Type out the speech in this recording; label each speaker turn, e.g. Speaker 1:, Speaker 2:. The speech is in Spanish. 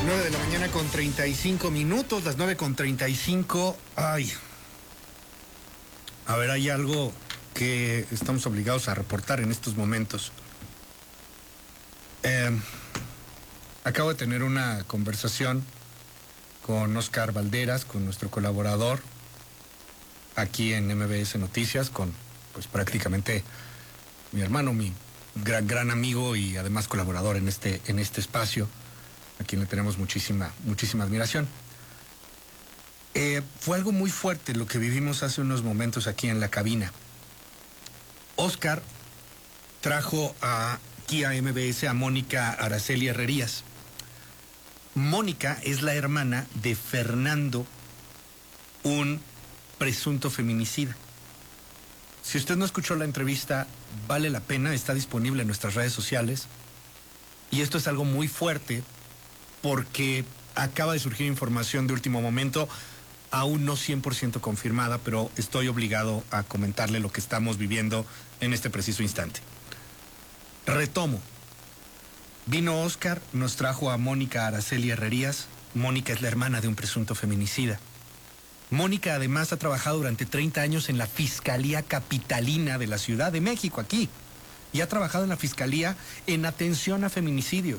Speaker 1: 9 de la mañana con 35 minutos, las 9:35. Ay. A ver, hay algo que estamos obligados a reportar en estos momentos. Acabo de tener una conversación con Oscar Valderas, con nuestro colaborador aquí en MBS Noticias, con pues prácticamente mi hermano, mi gran amigo y además colaborador en este espacio, a quien le tenemos muchísima admiración. Fue algo muy fuerte lo que vivimos hace unos momentos aquí en la cabina. Oscar trajo aquí a MBS a Mónica Araceli Herrerías. Mónica es la hermana de Fernando, un presunto feminicida. Si usted no escuchó la entrevista, vale la pena, está disponible en nuestras redes sociales. Y esto es algo muy fuerte porque acaba de surgir información de último momento, aún no 100% confirmada, pero estoy obligado a comentarle lo que estamos viviendo en este preciso instante. Retomo. Vino Oscar, nos trajo a Mónica Araceli Herrerías. Mónica es la hermana de un presunto feminicida. Mónica además ha trabajado durante 30 años en la Fiscalía Capitalina de la Ciudad de México, aquí. Y ha trabajado en la Fiscalía en atención a feminicidios.